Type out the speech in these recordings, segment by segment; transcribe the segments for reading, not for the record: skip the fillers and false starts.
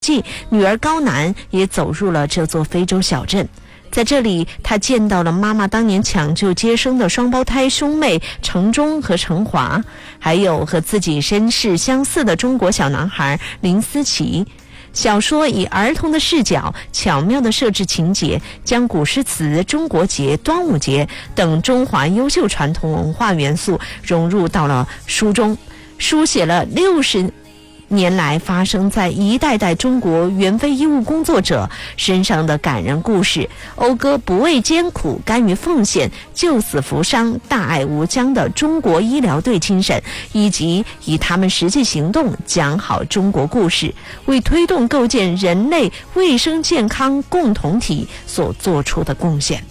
际，女儿高楠也走入了这座非洲小镇。在这里，他见到了妈妈当年抢救接生的双胞胎兄妹程中和程华，还有和自己身世相似的中国小男孩林思琪。小说以儿童的视角巧妙地设置情节，将古诗词、中国节、端午节等中华优秀传统文化元素融入到了书中，书写了60年来发生在一代代中国援非医务工作者身上的感人故事，讴歌不畏艰苦、甘于奉献、救死扶伤、大爱无疆的中国医疗队精神，以及以他们实际行动讲好中国故事，为推动构建人类卫生健康共同体所做出的贡献。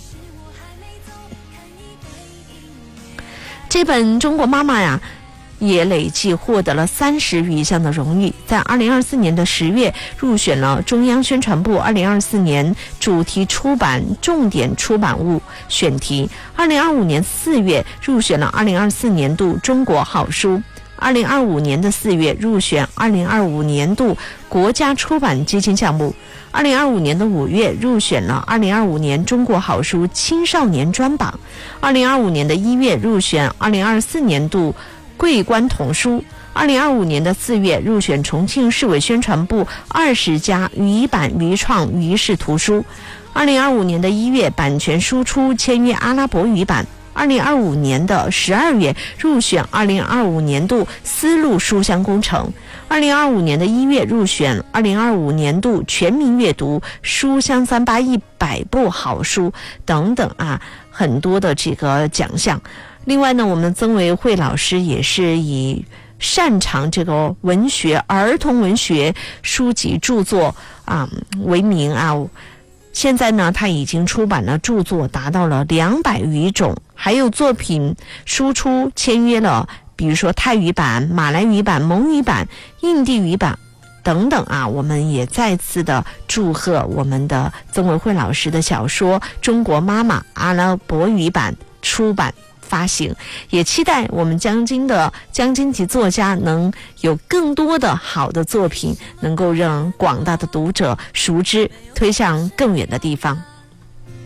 这本《中国妈妈》呀，也累计获得了30余项的荣誉，在2024年的10月入选了中央宣传部2024年主题出版重点出版物选题，2025年4月入选了2024年度中国好书，2025年的4月入选2025年度国家出版基金项目，2025年的5月入选了2025年中国好书青少年专榜，2025年的1月入选2024年度桂冠童书，2025年的4月入选重庆市委宣传部20家语版语创语式图书，2025年的1月版权输出签约阿拉伯语版，2025年的12月入选2025年度丝路书香工程，2025年的1月入选2025年度全民阅读书香38100部好书等等啊，很多的这个奖项。另外呢，我们曾维慧老师也是以擅长这个文学、儿童文学书籍著作为名啊。现在呢，他已经出版了著作达到了200余种，还有作品输出签约了，比如说泰语版、马来语版、蒙语版、印地语版等等啊。我们也再次的祝贺我们的曾维慧老师的小说《中国妈妈》阿拉伯语版出版发行，也期待我们江津籍作家能有更多的好的作品，能够让广大的读者熟知，推向更远的地方。